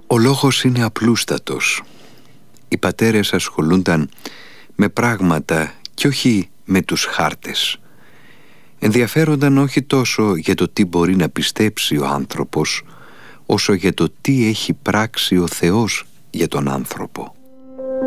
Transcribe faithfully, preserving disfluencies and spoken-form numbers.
Ο λόγος είναι απλούστατος. Οι πατέρες ασχολούνταν με πράγματα και όχι με τους χάρτες. Ενδιαφέρονταν όχι τόσο για το τι μπορεί να πιστέψει ο άνθρωπος, όσο για το τι έχει πράξει ο Θεός για τον άνθρωπο.